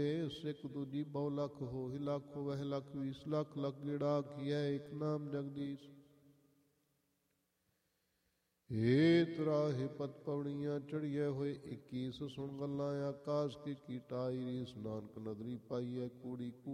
सिख दूजी 100 लख हो ही लख वह लख 20 लख लख गेड़ा किया एक नाम जगदीश। हे तराहे पत पवड़ियाँ चढ़िए होए 21 सुन गल्लां आकाश की कीटाई रीस नानक नदरी पाई है कूड़ी